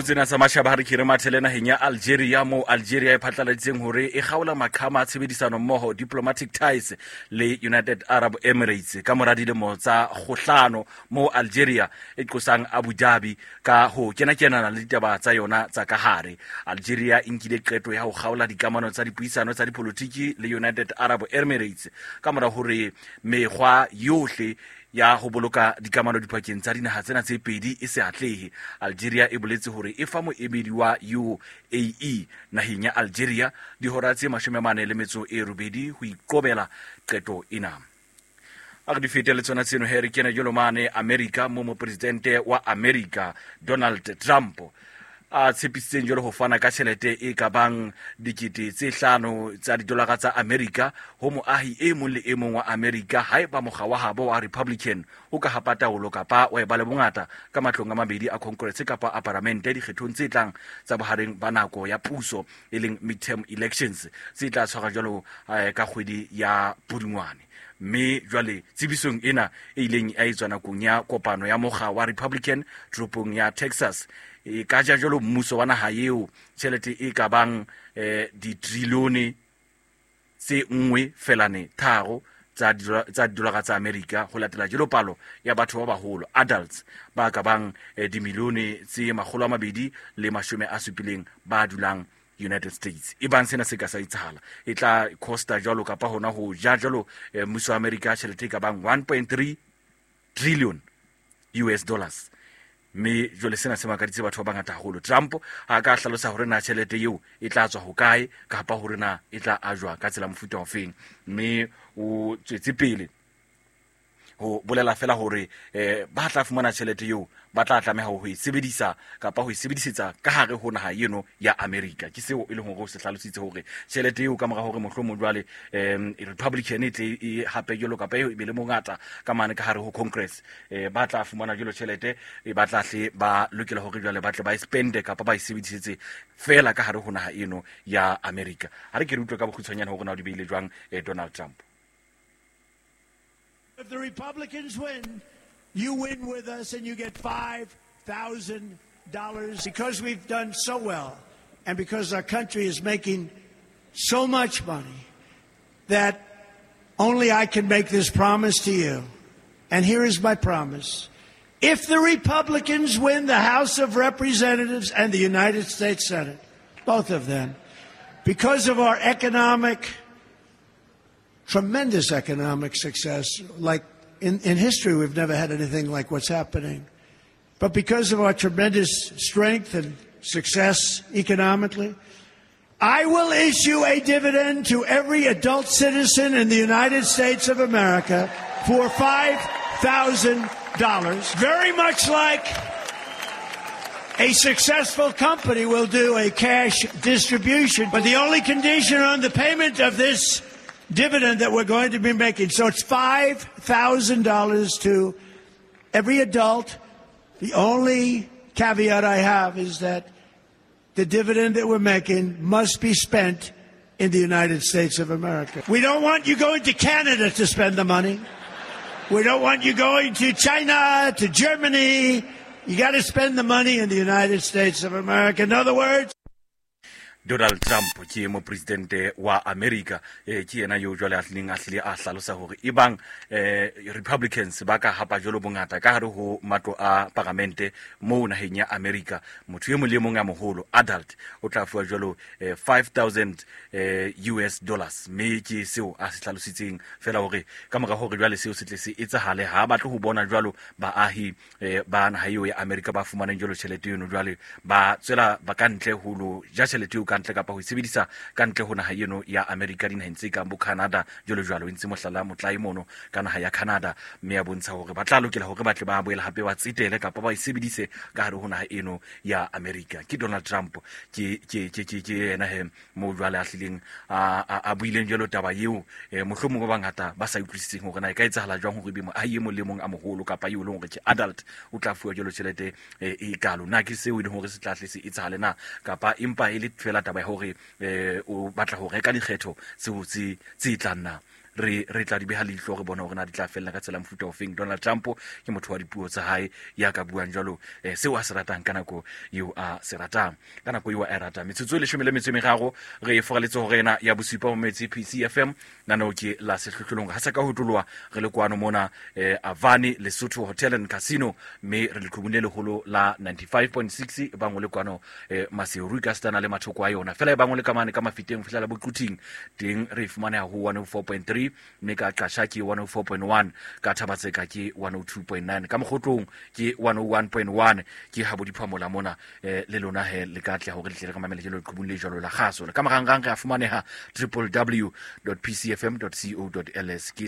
botsena sa mashaba ha re kire mathele naheng ya Algeria mo Algeria e phatlaladitseng hore e kgaola makhama a tshebedisano mmoho diplomatic ties le United Arab Emirates ka mora dilemo tsa kgohlano mo Algeria e qosang Abu Dhabi ka ho kenakenana le ditaba tsa yona tsa ka hare. Algeria e nkile qeto ya ho kgaola dikamano tsa dipuisano tsa dipolitiki le United Arab Emirates ka mora hore mekgwa yohle ya ho boloka dikamano dipakeng tsa dinaha tsena tse pedi e se atlehe. Algeria e boletse hore e fa moemedi wa UAE naheng ya Algeria dihora tse 48 ho iqobela qeto ena. A di fete le tsona tseno he re kena jolomane America mo mopresidente wa America Donald Trump a tshepisitseng jolo ho fana ka tjhelete e ka bang $5 tsa didolara tsa America ho moahi e mong le e mong wa America haeba mokga wa habo wa Republican o ka hapa taolo kapa wa ba le bongata ka matlong a mabedi a Congress kapa a Parliament dikgethong tse tlang tsa bohareng ba nako ya puso e leng midterm elections tse tla tshwara jolo ka kgwedi ya Pudungwane. Mme jwale tsebisong ena e ileng a etswa nakong ya kopano ya mokga wa Republican tropong ya Texas e ka ja jalo mmuso wa naha eo tjhelete e ka bang di-trillione tse 1.3 tsa dolara tsa America ho latela jelo palo ya batho ba baholo adults ba ka bang dimilione tse 270 ba dulang United States. E bang sena se ka sa itsahala e tla costa jalo kapa hona ho ja jalo mmuso wa America tjhelete ka bang 1.3 trillion US dollars. Me jole sena se makaditse batho ba bangata haholo. Trump ha ka hlalosa hore na tjhelete eo e tla tswa ho kae kapa hore na e tla ajwa ka tsela mofuta wa feng. Me o tswetse pele ho bolela fela hore ba tla fumana tjhelete eo ba tla tlameha ho e sebedisa kapa ho e sebedisetsa ka hare ho naha eno ya America. Ke seo e leng hore o se hlalositse hore tjhelete eo ka mora hore mohlomong jwale Republican e hape jolo kapa e be le mongata ka mane ka hare ho Congress ba tla fumana jolo tjhelete e ba tla hle ba lokela hore jwale ba tle ba spende kapa ba e sebedisetse fela ka hare ho naha eno ya America. Ha re ke rutwe ka bokhutswanyana hore na o di beile jwang Donald Trump. If the Republicans win, you win with us and you get $5,000 because we've done so well and because our country is making so much money that only I can make this promise to you. And here is my promise. If the Republicans win the House of Representatives and the United States Senate, both of them, because of our tremendous economic success, like in history we've never had anything like what's happening. But because of our tremendous strength and success economically, I will issue a dividend to every adult citizen in the United States of America for $5,000, very much like a successful company will do a cash distribution. But the only condition on the payment of this dividend that we're going to be making. So it's $5,000 to every adult. The only caveat I have is that the dividend that we're making must be spent in the United States of America. We don't want you going to Canada to spend the money. We don't want you going to China, to Germany. You got to spend the money in the United States of America. In other words, Donald Trump ke mo presidente wa America ke ena yo jwale a hlalosa hore ebang Republicans ba ka hapa jolo bongata ka hare ho matlo a parlamente mo naheng ya America motho e mong le mong a moholo adult o tla fuwa jolo $5,000 US dollars. Me ke seo a se hlalositseng fela hore ka mora hore jwale seo se tle se etsahale ha ba tlo ho bona jwalo baahi ba naha eo ya America ba fumanang jolo tjhelete eno jwale ba tswela ba ka ntle ho lo ja tjhelete eo kantle kapa ho sebedisa kantle ho naha eno ya America dinaheng tse kang bo Canada jolo ntse mohlala motlai mono ka naha ya Canada mme ya bontsha hore ba tla lokela hore ba tle ba boela hape ba tsetele kapa ba sebedise ka hare ho naha eno ya America. Ke Donald Trump ke ena he mo jwale a hlileng a buileng jelo taba eo mohlomong ba bangata ba sa utlwisiseng hore na e ka etsahala jwang hore bimo a ye mo le mong a moholo kapa yo le hore ke adult o tla fuwa jelo tjhelete e kalo na ke seo e leng hore se tla hle se etsahale na kapa empa e le fela taba ya hore o batla ho reka dikgetho tseo tse tlang na re tla di beha leihlo re bona hore na di tla fella ka tsela mfuta ofeng. Donald Trump ke motho wa dipuo tsa hae ya ka buang jwalo seo a se ratang ka nako eo a se ratang ka nako eo a ratang. Metsotso le 13 re foraletse hore ena ya bosupa mo metsi PCFM nano ke la sehlohlolong ha sa ka ho tloloa re le kwano mona Avani Lesotho Hotel and Casino me re le khumune le holo la 95.6 bangwe le kwano Maseru ka stana le mathoko a yona fela bangwe le kamane ka mafiteng fihla la bokuting teng re fumane ho 104.3 me ka Qasha ke 104.1 ka Thabatseka ke 102.9 ka Mogotlong ke 101.1 ke habo diphamola mona le lona he le ka tla hore le tle ka mamele le qhubule jalo la khaso ka marangrang re a fumaneha www.pcfm.co.ls ke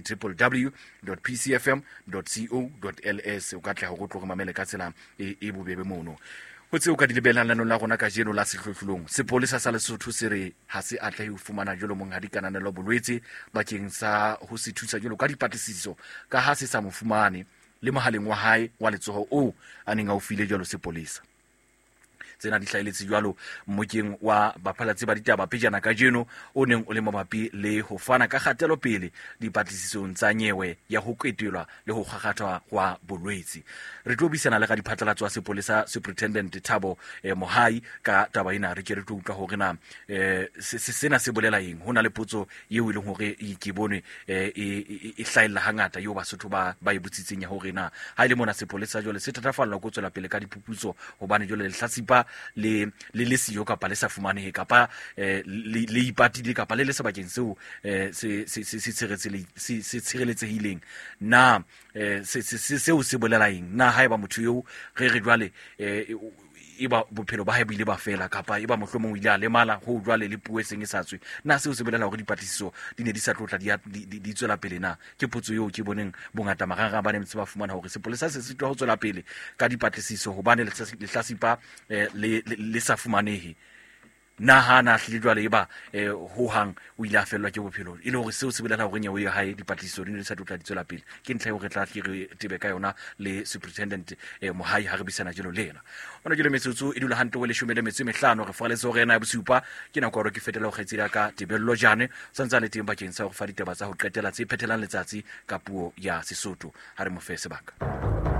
www.pcfm.co.ls o ka tla go tloga mamele ka tsela e bobebe mono ho tseo ka di lebelang lano la rona ka jeno la sehlohlolong. Sepolesa sa Lesotho se re ha se a tla ho fumana jolo mong ha di kananelo bolwetse bakeng sa ho se thusa jolo ka dipatlisiso ka ha se sa mo fumane le mohaleng wa hae wa letsoho o a neng a o file jolo sepolesa. Tsena di hlaeletse jwalo mmokeng wa baphalatsi ba ditaba pejana ka jeno o neng o le mabapi le ho fana ka kgatelo pele dipatlisisong tsa nyewe ya ho kwetelwa le ho gagathwa kwa bolwetse. Re tlo bisana le ga diphatlalatso wa sepolesa Superintendent Thabo Mohai ka taba ena re ke re tlo utlwa hore na sena se bolela eng. Hona le potso eo ile hore ke bone e hlaela hangata yo Basotho ba e butsitseng ya hore na ha ile mona sepolesa jole se thatafalla go tswela pele ka diphuputso hobane jole le hlasipa le siyo kapa le sa fumanehe kapa le ipatile kapa le sebakeng seo se tshireletsehileng na seo se bolela eng na ha eba motho yo re jwale iba bophelo ba hae bile ba fela kapa iba mohlomong ile a lemala ho jwale le puo seng e sa tswe na seo se bolela hore dipatlisiso di ne di sa tlotla di tswela pele na ke potso eo ke boneng bongata maranga ba ne ntse ba fumana hore sepolesa se sitwa ho tswela pele ka dipatlisiso hobane le hlasipa le sa fumanehe na hana hle jwale eba ho hang o ile a fellwa ke bophelo ile hore seo se bolela hore nyewe ya hae dipatlisiso di ne di sa tlotla di tswela pele ke ntlha hore tla re tebe ka yona le Superintendent Mohai ha re bisana jelo lena ona jelo metsotso e dula hanto le 15 re faletse hore ena ya bosupa ke na go ke fetela go getsela ka tebello jane santsa le teng bakeng sa go fa ditaba tsa go qetela tse phethelang letsatsi ka puo ya Sesotho ha re mo fe sebaka.